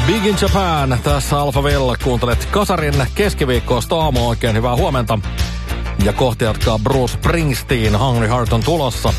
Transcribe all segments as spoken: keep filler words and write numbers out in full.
Big in Japan, tässä Alphaville. Kuuntelet Kasarin keskiviikkoista aamua. Oikein hyvää huomenta. Ja kohti jatkaa Bruce Springsteen, Hungry Heart on tulossa.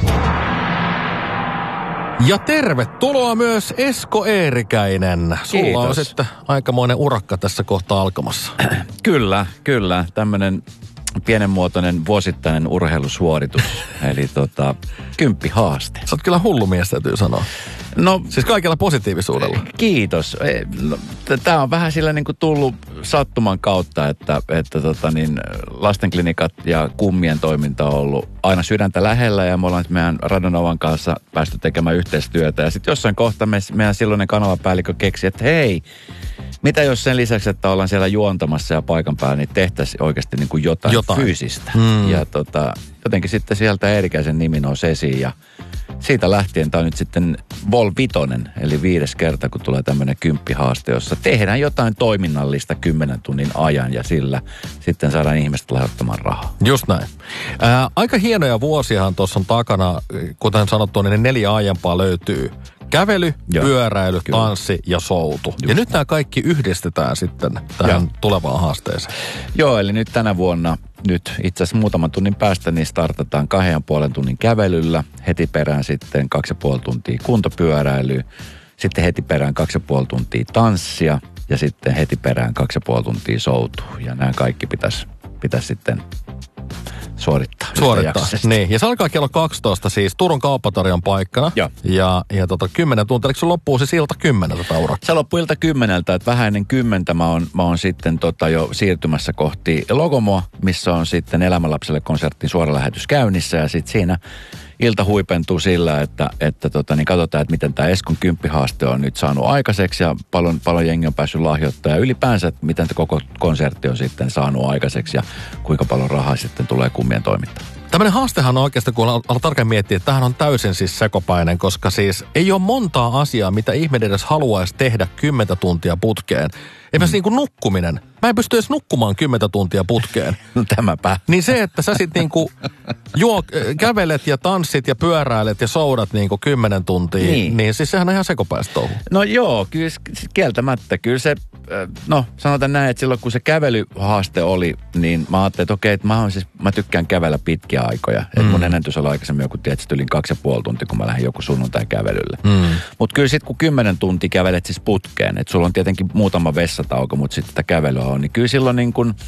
Ja tervetuloa myös Esko Eerikäinen. Sulla Kiitos. on sitten aikamoinen urakka tässä kohtaa alkamassa. Kyllä, kyllä. Tämmöinen pienenmuotoinen vuosittainen urheilusuoritus. Eli tota, kymppihaaste. Sä oot kyllä hullu mies, täytyy sanoa. No, Siis kaikella positiivisuudella. kiitos. No, Tämä on vähän sillä niin kuin tullut sattuman kautta, että, että tota niin, lastenklinikat ja kummien toiminta on ollut aina sydäntä lähellä ja me ollaan meidän Radonovan kanssa päästy tekemään yhteistyötä. Ja sitten jossain kohtaa me, meidän silloinen kanavapäällikkö keksi, että hei, mitä jos sen lisäksi, että ollaan siellä juontamassa ja paikan päällä, niin tehtäisiin oikeasti niin kuin jotain, jotain fyysistä. Mm. Ja tota, jotenkin sitten sieltä Eerikäisen nimi nousi esiin ja siitä lähtien tämä on nyt sitten Vol Vitonen, eli viides kerta, kun tulee tämmöinen kymppihaaste, jossa tehdään jotain toiminnallista kymmenen tunnin ajan ja sillä sitten saadaan ihmiset lahjoittamaan rahaa. Just näin. Ää, aika hienoja vuosiahan tuossa on takana, kuten sanottu, niin ne neljä aiempaa löytyy. Kävely, Joo. pyöräily, Kyllä. tanssi ja soutu. Just. Ja nyt nämä kaikki yhdistetään sitten tähän Joo. tulevaan haasteeseen. Joo, eli nyt tänä vuonna, nyt itse asiassa muutaman tunnin päästä, niin startataan kahden ja puolen tunnin kävelyllä. Heti perään sitten kaksi ja puoli tuntia kuntopyöräilyä. Sitten heti perään kaksi ja puoli tuntia tanssia. Ja sitten heti perään kaksi ja puoli tuntia soutua. Ja nämä kaikki pitäisi, pitäisi sitten suorittaa. Suorittaa, niin. Ja se alkaa kello kaksitoista siis Turun Kauppatorian paikkana. Joo. Ja, ja tota, kymmenen tuntia, eikö se loppuu siis ilta kymmeneltä taura? Se loppuu ilta kymmeneltä, että vähän ennen kymmentä mä oon, mä oon sitten tota jo siirtymässä kohti Logomoa, missä on sitten Elämänlapselle konsertin suoralähetys käynnissä. Ja sitten siinä ilta huipentuu sillä, että, että tota, niin katsotaan, että miten tämä Eskon kymppihaaste on nyt saanut aikaiseksi ja paljon, paljon jengi on päässyt lahjoittamaan. Ja ylipäänsä, että miten koko konsertti on sitten saanut aikaiseksi ja kuinka paljon rahaa sitten tulee kummien toimittaa. Tämmöinen haastehan on oikeasti, kun aletaan tarkemmin miettiä, että tämähän on täysin siis sekopäinen, koska siis ei ole montaa asiaa, mitä ihminen edes haluaisi tehdä kymmentä tuntia putkeen. Esimerkiksi mm. niin kuin nukkuminen. Mä en pysty edes nukkumaan kymmentä tuntia putkeen. No tämäpä. Niin se, että sä sit niinku juo, kävelet ja tanssit ja pyöräilet ja soudat niinku kymmenen tuntia, niin, niin siis sehän on ihan sekopäistä touhu. No joo, kyllä kieltämättä. Kyllä se, no sanotaan näin, että silloin kun se kävelyhaaste oli, niin mä ajattelin, että okei, että mä, siis, mä tykkään kävellä pitkiä aikoja. Mm. Että mun ennätys oli aikaisemmin joku, tietysti yli kaksi ja puoli tuntia, kun mä lähdin joku sunnuntai kävelylle. Mm. Mutta kyllä sit kun kymmenen tuntia kävelet siis putkeen, että sulla on tietenkin muutama vessatauko, mutta sitten tätä kävelyä on, niin kyllä silloin niin kuin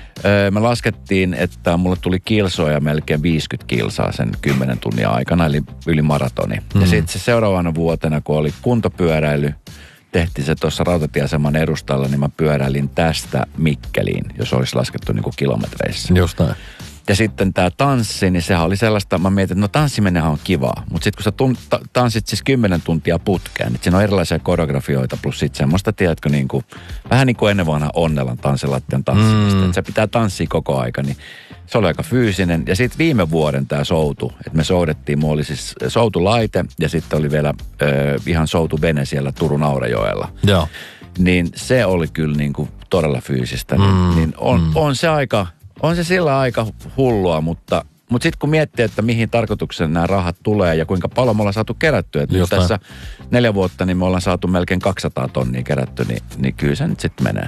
me laskettiin, että mulle tuli kilsoja melkein viisikymmentä kilsaa sen kymmenen tunnin aikana, eli yli maratoni. Mm. Ja sitten se seuraavana vuotena, kun oli kuntopyöräily, tehtiin se tuossa rautatieaseman edustalla, niin mä pyöräilin tästä Mikkeliin, jos olisi laskettu niin kuin kilometreissä. Just näin. Ja sitten tämä tanssi, niin sehän oli sellaista, mä mietin, että no tanssiminenhan on kivaa. Mutta sitten kun sä tun, ta, tanssit siis kymmenen tuntia putkeen, niin siinä on erilaisia koreografioita plus sitten semmoista, tiedätkö, niin kuin, vähän niin kuin ennen vanha Onnelan tanssilattian tanssimista. Mm. Että se pitää tanssia koko aika, niin se oli aika fyysinen. Ja sitten viime vuoden tämä soutu, että me soudettiin, mulla oli siis soutulaite ja sitten oli vielä ö, ihan soutuvene siellä Turun Aurajoella. Joo. Niin se oli kyllä niin kuin todella fyysistä. Mm. Niin, niin on, mm. on se aika... On se sillä aika hullua, mutta, mutta sitten kun miettii, että mihin tarkoitukseen nämä rahat tulee ja kuinka paljon me ollaan saatu kerättyä. Että nyt tässä neljä vuotta niin me ollaan saatu melkein kaksisataa tonnia kerätty, niin, niin kyllä se nyt sitten menee.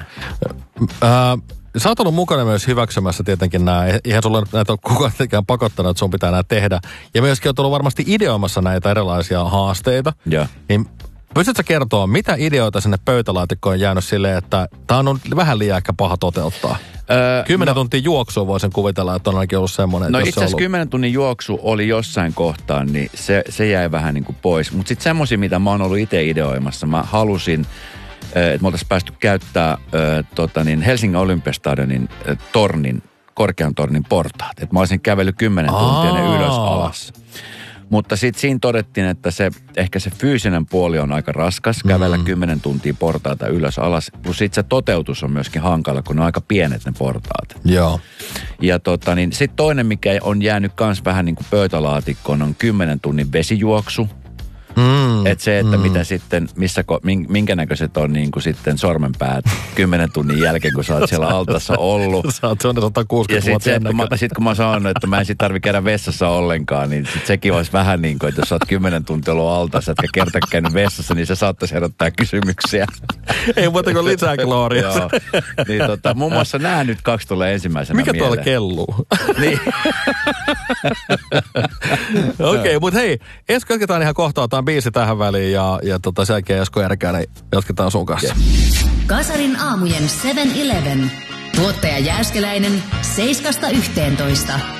Ää, sä oot ollut mukana myös hyväksymässä tietenkin nämä. Eihän sulla näitä ole kukaan tekään pakottanut, että sun pitää nämä tehdä. Ja myöskin oot ollut varmasti ideoimassa näitä erilaisia haasteita. Joo. Niin pystytkö kertoa, mitä ideoita sinne pöytälaatikkoon on jäänyt silleen, että tää on vähän liian ehkä paha toteuttaa? Öö, kymmenen no, tuntia juoksua voisin kuvitella, että on ainakin ollut semmoinen. No itse asiassa ollut... kymmenen tunnin juoksu oli jossain kohtaa, niin se, se jäi vähän niin kuin pois. Mutta sitten semmoisia, mitä mä oon ollut itse ideoimassa, mä halusin, että me oltaisiin päästy käyttää äh, tota niin, Helsingin Olympiastadionin äh, tornin, korkean tornin portaat. Että mä olisin kävellyt kymmenen tuntia ne ylös alas. Mutta sitten siinä todettiin, että se, ehkä se fyysinen puoli on aika raskas, kävellä kymmenen tuntia portaita ylös alas. Plus sitten se toteutus on myöskin hankala, kun ne on aika pienet ne portaat. Joo. Ja tota niin, sitten toinen, mikä on jäänyt kans vähän niin kuin pöytälaatikkoon, on kymmenen tunnin vesijuoksu. Mm, että se, että mm. mitä sitten, missä, minkä näköiset on niin kuin sitten sormenpäät kymmenen tunnin jälkeen, kun sä oot siellä altassa ollut. Sä oot sellainen sata kuusikymmentä ja sitten kun, mä, sit, kun mä sanon, että mä en sit tarvi käydä vessassa ollenkaan, niin sit sekin olisi vähän niin kuin, että jos sä oot kymmenen tuntia ollut altassa, etkä kerta käynyt vessassa, niin se saattaisi herättää kysymyksiä. Ei muuta kuin lisää gloriaa. Joo. Niin tota, muun muassa nämä nyt kaksi tulee ensimmäisenä mikä mieleen. tuolla kelluu? Niin. Okei, okay, mutta hei, Esko, jatketaan ihan kohta, otetaan biisi tähän väliin ja, ja tota, sen jälkeen Esko Järkäinen jatketaan sun kanssa. Kasarin aamujen seven eleven. Tuottaja Jääskeläinen, seiskasta yhteentoista.